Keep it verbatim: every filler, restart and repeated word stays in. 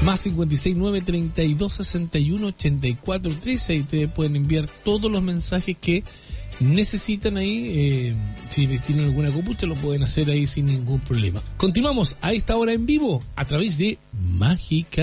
Más cincuenta y seis, nueve, treinta y dos, sesenta y uno, ochenta y cuatro, trece. Y ustedes pueden enviar todos los mensajes que necesitan ahí. Eh, si les tienen alguna copucha, lo pueden hacer ahí sin ningún problema. Continuamos a esta hora en vivo a través de Mágica.